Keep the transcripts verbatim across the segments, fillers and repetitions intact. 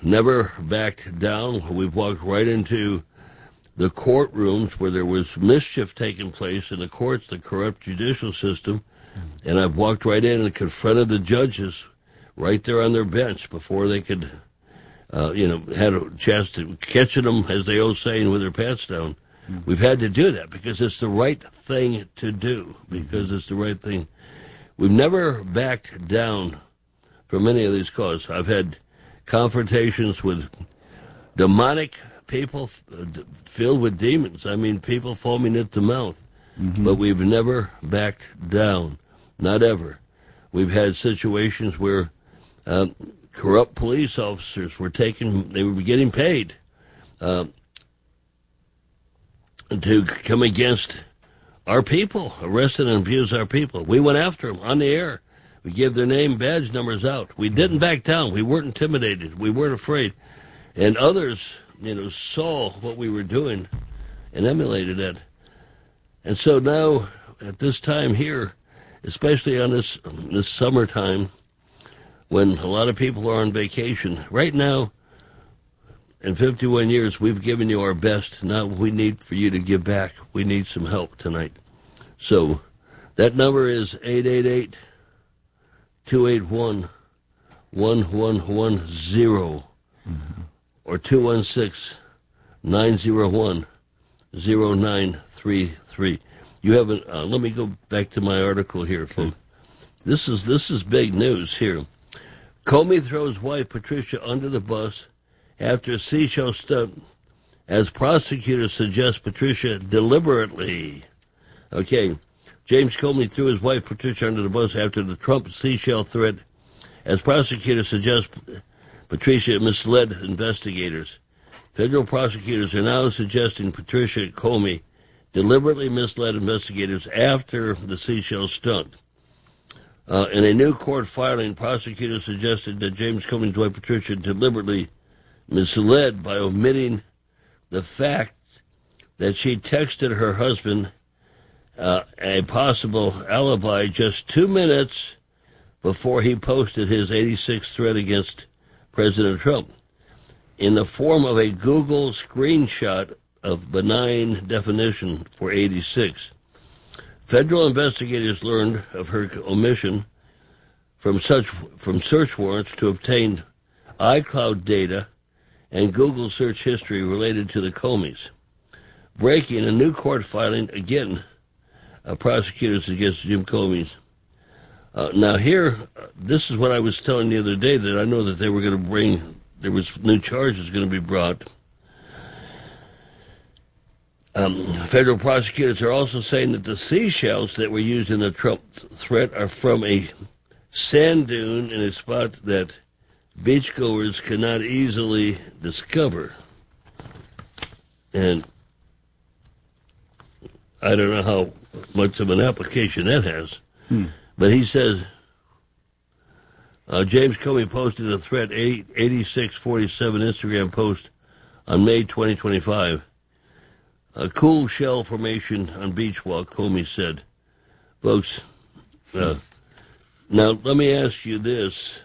never backed down. We've walked right into the courtrooms where there was mischief taking place in the courts, the corrupt judicial system, and I've walked right in and confronted the judges right there on their bench before they could, uh, you know, had a chance to catching them, as they always saying, with their pants down. Mm-hmm. We've had to do that because it's the right thing to do, because it's the right thing. We've never backed down from any of these causes. I've had confrontations with demonic people uh, filled with demons. I mean, people foaming at the mouth. Mm-hmm. But we've never backed down. Not ever. We've had situations where uh, corrupt police officers were taken, they were getting paid uh, to come against our people, arrest and abuse our people. We went after them on the air. We gave their name, badge numbers out. We didn't back down. We weren't intimidated. We weren't afraid. And others, you know, saw what we were doing and emulated it. And so now, at this time here, especially on this this summertime, when a lot of people are on vacation, right now, in fifty-one years, we've given you our best. Now we need for you to give back. We need some help tonight. So that number is eight eight eight, two eight one, one one one zero mm-hmm. or two one six, nine zero one, zero nine three three. You haven't. Uh, let me go back to my article here, folks. This is this is big news here. Comey throws wife Patricia under the bus after a seashell stunt, as prosecutors suggest Patricia deliberately. Okay, James Comey threw his wife Patricia under the bus after the Trump seashell threat, as prosecutors suggest Patricia misled investigators. Federal prosecutors are now suggesting Patricia Comey deliberately misled investigators after the seashell stunt. Uh, in a new court filing, prosecutors suggested that James Comey's wife Patricia deliberately misled by omitting the fact that she texted her husband uh, a possible alibi just two minutes before he posted his eighty-sixth threat against President Trump in the form of a Google screenshot of benign definition for eighty-six. Federal investigators learned of her omission from such from search warrants to obtain iCloud data and Google search history related to the Comeys. Breaking a new court filing again, uh, prosecutors against Jim Comey. Uh, now here, uh, this is what I was telling the other day, that I know that they were going to bring, there was new charges going to be brought. Um, federal prosecutors are also saying that the seashells that were used in the Trump th- threat are from a sand dune in a spot that beachgoers cannot easily discover. And I don't know how much of an application that has. Hmm. But he says, uh, James Comey posted a threat eighty-six forty-seven Instagram post on May twenty twenty-five. A cool shell formation on beach walk, Comey said. Folks, uh, now let me ask you this.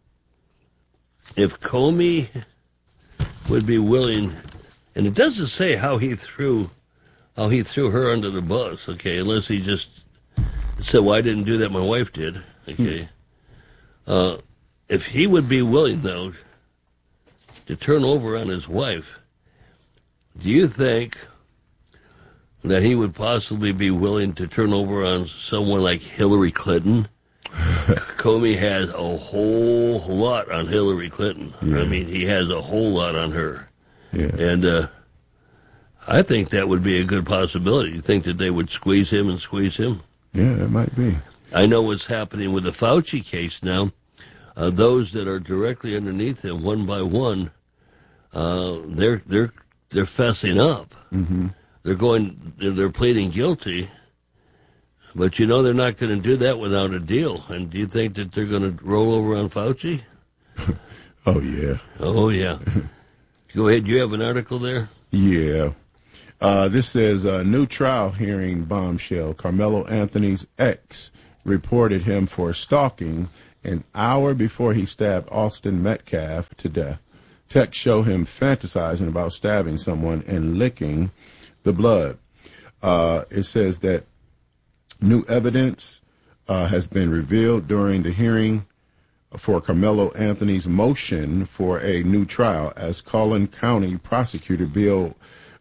If Comey would be willing, and it doesn't say how he threw how he threw her under the bus, okay, unless he just said, well, I didn't do that, my wife did, okay. Uh, if he would be willing, though, to turn over on his wife, do you think that he would possibly be willing to turn over on someone like Hillary Clinton? Comey has a whole lot on Hillary Clinton. Yeah. I mean, he has a whole lot on her. Yeah. And uh, I think that would be a good possibility. You think that they would squeeze him and squeeze him? Yeah, that might be. I know what's happening with the Fauci case now. Uh, those that are directly underneath him, one by one, uh, they're they're they're fessing up. Mm-hmm. They're going. They're pleading guilty. But you know they're not going to do that without a deal. And do you think that they're going to roll over on Fauci? Oh, yeah. Oh, yeah. Go ahead. Do you have an article there? Yeah. Uh, this says, a new trial hearing bombshell. Carmelo Anthony's ex reported him for stalking an hour before he stabbed Austin Metcalf to death. Texts show him fantasizing about stabbing someone and licking the blood. Uh, it says that new evidence uh, has been revealed during the hearing for Carmelo Anthony's motion for a new trial, as Collin County Prosecutor Bill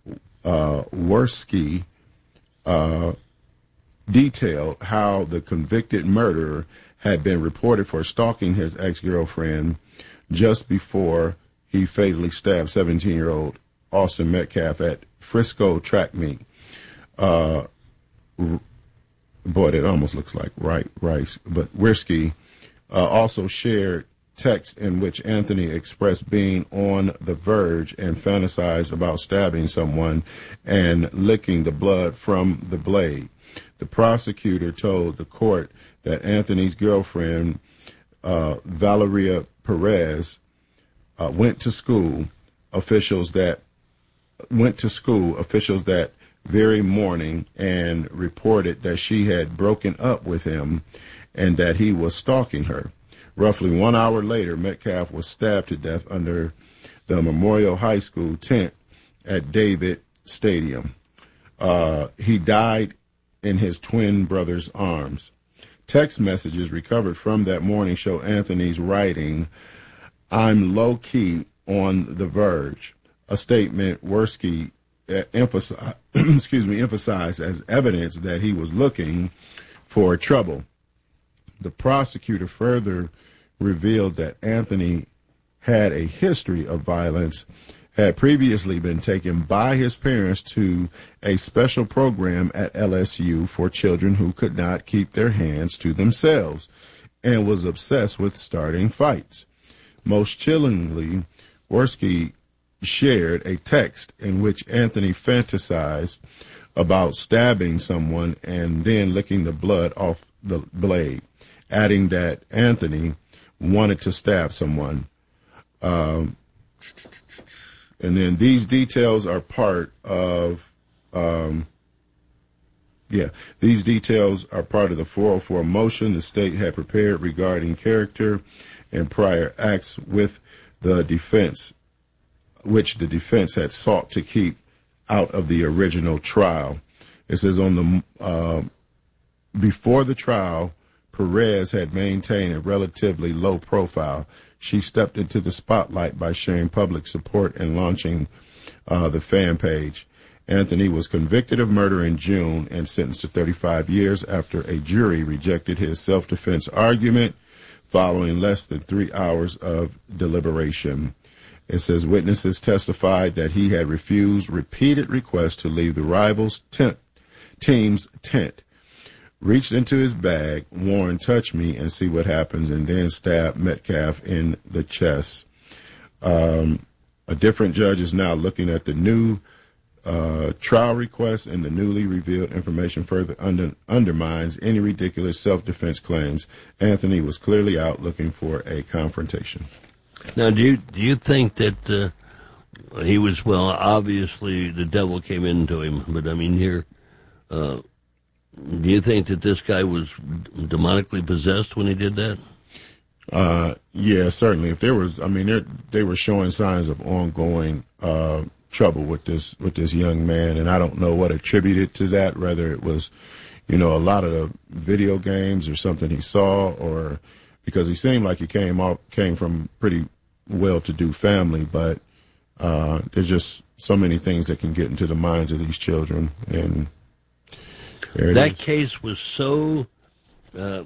uh, Werske uh, detailed how the convicted murderer had been reported for stalking his ex-girlfriend just before he fatally stabbed seventeen-year-old Austin Metcalf at Frisco track meet. Uh, boy, that almost looks like right, rice. But Werske uh, also shared text in which Anthony expressed being on the verge and fantasized about stabbing someone and licking the blood from the blade. The prosecutor told the court that Anthony's girlfriend, uh, Valeria Perez, uh, went to school. Officials that went to school officials that very morning and reported that she had broken up with him and that he was stalking her. Roughly one hour later, Metcalf was stabbed to death under the Memorial High School tent at David Stadium. Uh, he died in his twin brother's arms. Text messages recovered from that morning show Anthony's writing, "I'm low-key on the verge," a statement Werske emphasized, excuse me, emphasized as evidence that he was looking for trouble. The prosecutor further revealed that Anthony had a history of violence, had previously been taken by his parents to a special program at L S U for children who could not keep their hands to themselves, and was obsessed with starting fights. Most chillingly, Werske shared a text in which Anthony fantasized about stabbing someone and then licking the blood off the blade, adding that Anthony wanted to stab someone. Um, and then these details are part of, um, yeah, these details are part of the four oh four motion the state had prepared regarding character and prior acts with the defense, which the defense had sought to keep out of the original trial. It says on the uh, before the trial, Perez had maintained a relatively low profile. She stepped into the spotlight by sharing public support and launching uh, the fan page. Anthony was convicted of murder in June and sentenced to thirty-five years after a jury rejected his self-defense argument following less than three hours of deliberation. It says witnesses testified that he had refused repeated requests to leave the rivals' tent, team's tent, reached into his bag, warned, "Touch me and see what happens," and then stabbed Metcalf in the chest. Um, a different judge is now looking at the new uh, trial request, and the newly revealed information further under, undermines any ridiculous self-defense claims. Anthony was clearly out looking for a confrontation. Now, do you do you think that uh, he was, well, obviously the devil came into him, but I mean here, uh, do you think that this guy was demonically possessed when he did that? Uh, yeah, certainly. If there was, I mean, they were showing signs of ongoing uh, trouble with this with this young man, and I don't know what attributed to that. Whether it was, you know, a lot of the video games or something he saw, or because he seemed like he came off came from pretty well-to-do family, but uh, there's just so many things that can get into the minds of these children, and that case was so uh,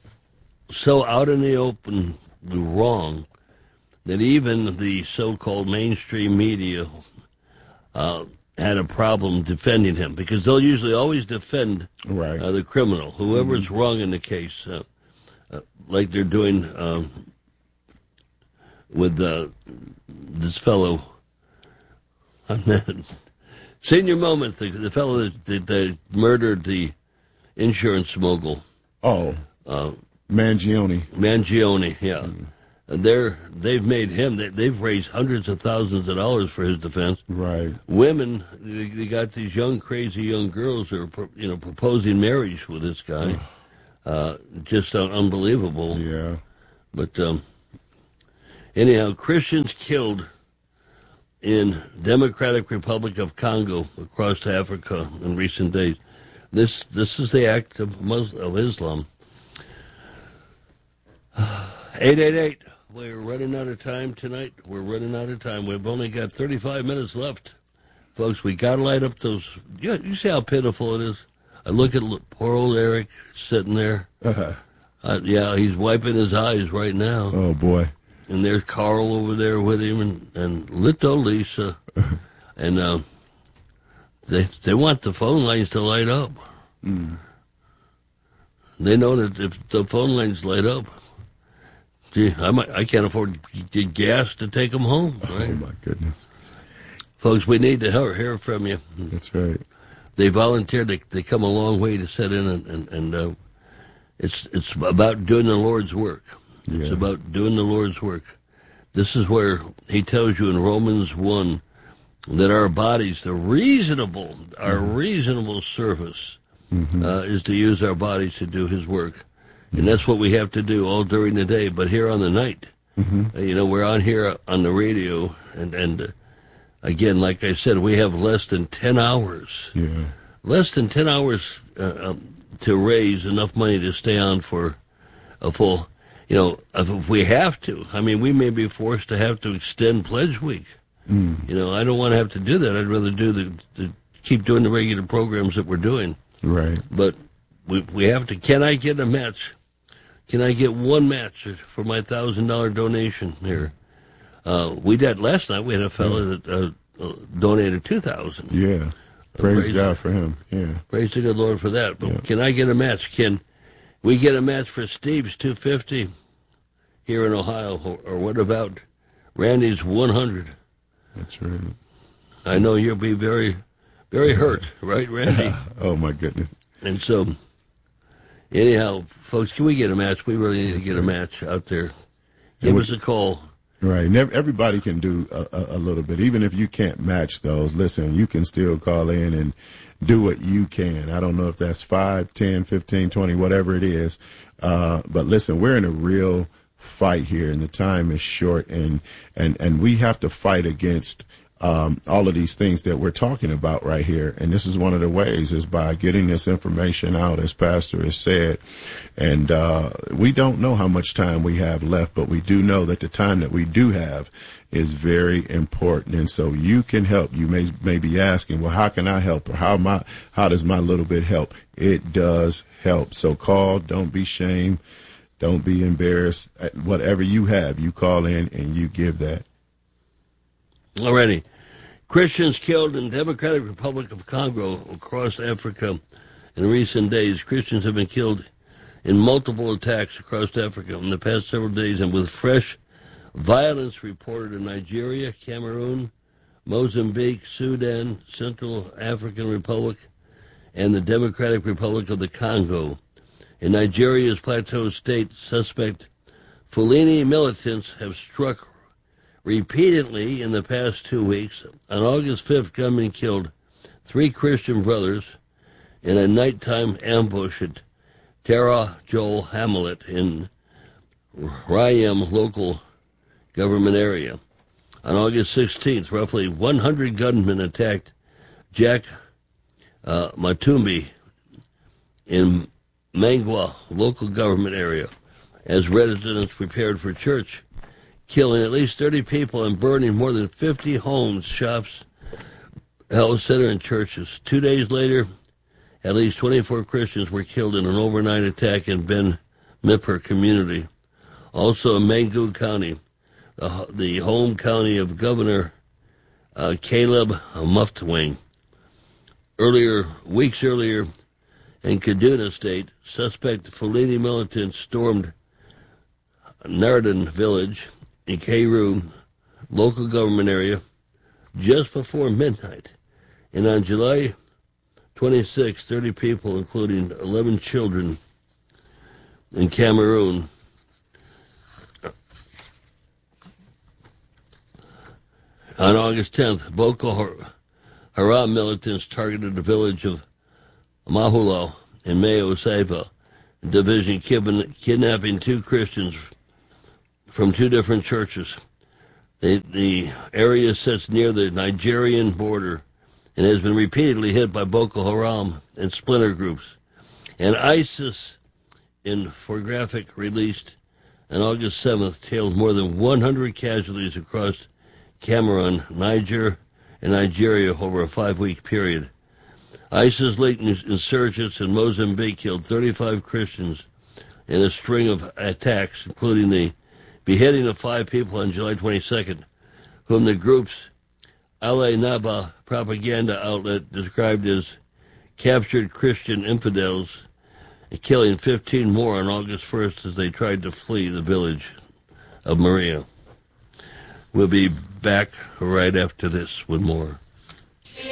so out in the open wrong that even the so-called mainstream media uh, had a problem defending him, because they'll usually always defend right. uh, the criminal, whoever's mm-hmm. wrong in the case, uh, uh, like they're doing uh, with uh, this fellow. Senior Moment, the, the fellow that, that, that murdered the insurance mogul. Oh, uh, Mangione. Mangione, yeah. Mm. And they're, they've made him, they, they've raised hundreds of thousands of dollars for his defense. Right. Women, they, they got these young, crazy young girls who are, you know, proposing marriage with this guy. uh, just uh, unbelievable. Yeah. But um, anyhow, Christians killed in Democratic Republic of Congo across Africa in recent days. This this is the act of Muslim, of Islam. eight eight eight. We're running out of time tonight. We're running out of time. We've only got thirty-five minutes left. Folks, we got to light up those. You, you see how pitiful it is? I look at poor old Eric sitting there. Uh-huh. Uh, yeah, he's wiping his eyes right now. Oh, boy. And there's Carl over there with him and, and little Lisa. and uh, they they want the phone lines to light up. Mm. They know that if the phone lines light up, gee, I might, I can't afford to get gas to take them home. Right? Oh, my goodness. Folks, we need to hear, hear from you. That's right. They volunteered. They, they come a long way to sit in, and, and, and uh, it's it's about doing the Lord's work. Yeah. It's about doing the Lord's work. This is where he tells you in Romans one that our bodies, the reasonable, our mm-hmm. reasonable service mm-hmm. uh, is to use our bodies to do his work. Mm-hmm. And that's what we have to do all during the day. But here on the night, mm-hmm. uh, you know, we're on here on the radio, and, and uh, again, like I said, we have less than ten hours. Yeah. Less than ten hours uh, um, to raise enough money to stay on for a full, you know, if we have to. I mean, we may be forced to have to extend Pledge Week. Mm. You know, I don't want to have to do that. I'd rather do the, the keep doing the regular programs that we're doing. Right. But we we have to. Can I get a match? Can I get one match for my thousand dollar donation here? Uh, we did last night. We had a fellow yeah. that uh, uh, donated two thousand. Yeah. Praise, praise God for him. Yeah. Praise the good Lord for that. But yeah. can I get a match? Can we get a match for Steve's two fifty here in Ohio, or, or what about Randy's one hundred? That's right. I know you'll be very, very hurt, right, Randy? Oh my goodness. And so, anyhow, folks, can we get a match? We really need That's to get right. a match out there. Give us a call. Right. And everybody can do a, a, a little bit. Even if you can't match those, listen, you can still call in and do what you can. I don't know if that's five, ten, fifteen, twenty, whatever it is. Uh, but listen, we're in a real fight here, and the time is short, and, and, and we have to fight against Um, all of these things that we're talking about right here. And this is one of the ways, is by getting this information out, as Pastor has said. And uh, we don't know how much time we have left, but we do know that the time that we do have is very important. And so you can help. You may, may be asking, well, how can I help? Or how, my, how does my little bit help? It does help. So call. Don't be shamed. Don't be embarrassed. Whatever you have, you call in and you give that. Alrighty. Christians killed in Democratic Republic of Congo across Africa in recent days. Christians have been killed in multiple attacks across Africa in the past several days, and with fresh violence reported in Nigeria, Cameroon, Mozambique, Sudan, Central African Republic, and the Democratic Republic of the Congo. In Nigeria's Plateau State, suspect Fulani militants have struck repeatedly in the past two weeks. On August fifth, gunmen killed three Christian brothers in a nighttime ambush at Tara Joel Hamlet in Rayam local government area. On August sixteenth, roughly one hundred gunmen attacked Jack uh, Matumbi in Mangwa local government area as residents prepared for church, killing at least thirty people and burning more than fifty homes, shops, health center, and churches. Two days later, at least twenty-four Christians were killed in an overnight attack in Ben Mipper community. Also in Mangu County, the, the home county of Governor uh, Caleb Muftwang. Earlier, weeks earlier, in Kaduna State, suspect Fulani militants stormed Narden village in Kairu, local government area, just before midnight. And on July twenty-sixth, thirty people, including eleven children in Cameroon, on August tenth, Boko Haram militants targeted the village of Mahulo in Mayo Saiba division, kidnapping two Christians from two different churches. The, the area sits near the Nigerian border and has been repeatedly hit by Boko Haram and splinter groups. And ISIS, in infographic released on August seventh, tailed more than one hundred casualties across Cameroon, Niger, and Nigeria over a five-week period. ISIS-linked insurgents in Mozambique killed thirty-five Christians in a string of attacks, including the beheading of five people on July twenty-second, whom the group's Al Naba propaganda outlet described as captured Christian infidels, and killing fifteen more on August first as they tried to flee the village of Maria. We'll be back right after this with more.